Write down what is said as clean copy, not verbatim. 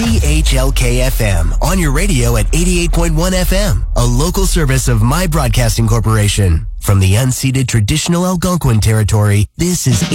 CHLK-FM, on your radio at 88.1 FM, a local service of My Broadcasting Corporation. From the unceded traditional Algonquin territory, this is